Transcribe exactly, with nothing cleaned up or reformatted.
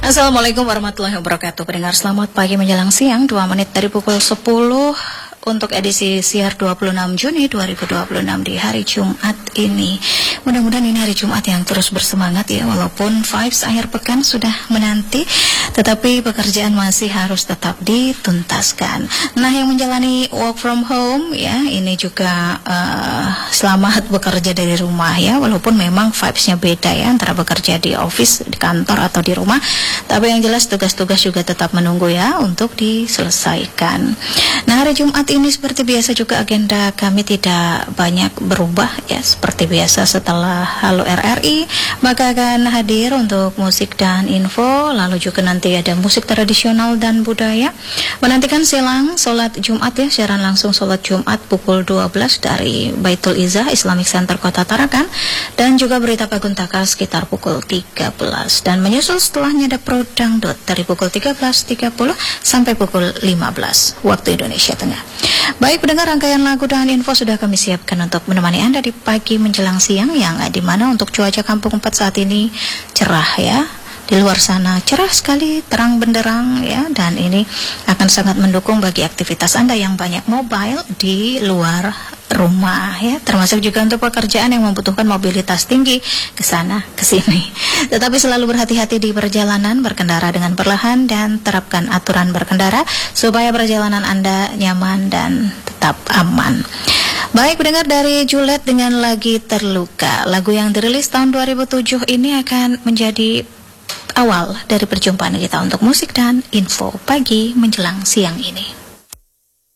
Assalamualaikum warahmatullahi wabarakatuh. Pendengar selamat pagi menjelang siang, dua menit dari pukul sepuluh untuk edisi siar dua puluh enam Juni dua ribu dua puluh enam di hari Jumat ini. Mudah-mudahan ini hari Jumat yang terus bersemangat ya, walaupun vibes akhir pekan sudah menanti, tetapi pekerjaan masih harus tetap dituntaskan. Nah, yang menjalani work from home ya, ini juga uh, selamat bekerja dari rumah ya, walaupun memang vibesnya beda ya antara bekerja di office, di kantor atau di rumah. Tapi yang jelas tugas-tugas juga tetap menunggu ya untuk diselesaikan. Nah, hari Jumat ini seperti biasa juga agenda kami tidak banyak berubah ya, seperti biasa setelah Halo R R I maka akan hadir untuk musik dan info, lalu juga nanti ada musik tradisional dan budaya. Menantikan silang sholat Jumat ya, siaran langsung sholat Jumat pukul dua belas dari Baitul Izzah Islamic Center Kota Tarakan, dan juga berita Paguntaka sekitar pukul tiga belas, dan menyusul setelahnya ada Pro Dangdut dari pukul tiga belas tiga puluh sampai pukul lima belas waktu Indonesia Tengah. Baik pendengar, rangkaian lagu dan info sudah kami siapkan untuk menemani Anda di pagi menjelang siang, yang di mana untuk cuaca Kampung empat saat ini cerah ya. Di luar sana cerah sekali, terang benderang ya, dan ini akan sangat mendukung bagi aktivitas Anda yang banyak mobile di luar rumah ya, termasuk juga untuk pekerjaan yang membutuhkan mobilitas tinggi ke sana ke sini. Tetapi selalu berhati-hati di perjalanan, berkendara dengan perlahan dan terapkan aturan berkendara supaya perjalanan Anda nyaman dan tetap aman. Baik pendengar, dari Juliet dengan Lagi Terluka, lagu yang dirilis tahun dua ribu tujuh ini akan menjadi awal dari perjumpaan kita untuk musik dan info pagi menjelang siang ini.